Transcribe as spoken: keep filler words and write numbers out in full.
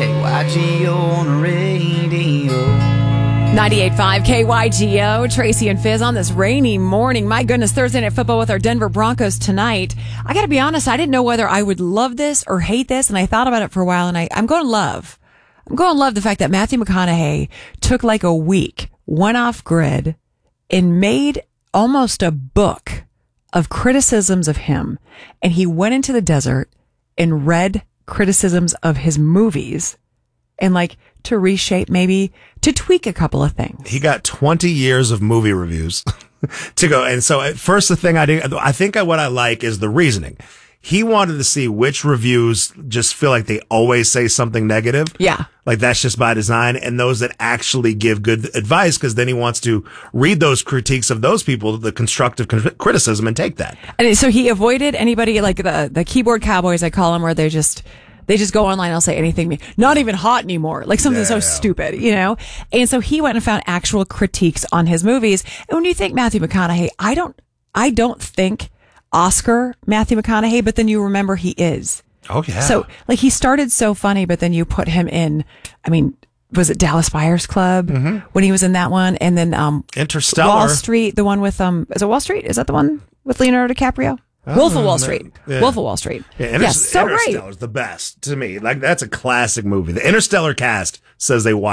K Y G O on the radio. ninety-eight point five K Y G O, Tracy and Fizz on this rainy morning. My goodness, Thursday Night Football with our Denver Broncos tonight. I got to be honest, I didn't know whether I would love this or hate this, and I thought about it for a while, and I, I'm going to love. I'm going to love the fact that Matthew McConaughey took like a week, went off grid, and made almost a book of criticisms of him. And he went into the desert and read criticisms of his movies and like to reshape, maybe to tweak a couple of things. He got twenty years of movie reviews to go. And so at first, the thing I did, I think what I like is the reasoning. He wanted to see which reviews just feel like they always say something negative. Yeah. Like that's just by design. And those that actually give good advice, because then he wants to read those critiques of those people, the constructive criticism, and take that. And so he avoided anybody like the, the keyboard cowboys, I call them, where they just, they just go online and I'll say anything, not even hot anymore, like something yeah, so yeah. stupid, you know? And so he went and found actual critiques on his movies. And when you think Matthew McConaughey, I don't, I don't think Oscar Matthew McConaughey, but then you remember he is. Oh, yeah. So, like, he started so funny, but then you put him in, I mean, was it Dallas Buyers Club mm-hmm. when he was in that one? And then um, Interstellar. Wall Street, the one with, um, is it Wall Street? Is that the one with Leonardo DiCaprio? Oh, Wolf of Wall Street. Yeah. Wolf of Wall Street. Yeah, Inter- yes, so Interstellar great. is the best to me. Like, that's a classic movie. The Interstellar cast says they watch